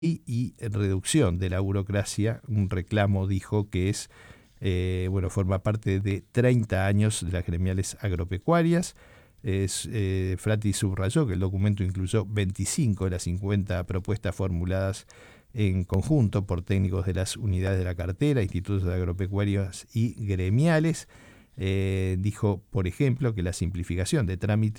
y reducción de la burocracia, un reclamo, dijo, que es forma parte de 30 años de las gremiales agropecuarias. Frati subrayó que el documento incluyó 25 de las 50 propuestas formuladas en conjunto por técnicos de las unidades de la cartera, institutos agropecuarios y gremiales. Dijo, por ejemplo, que la simplificación de trámites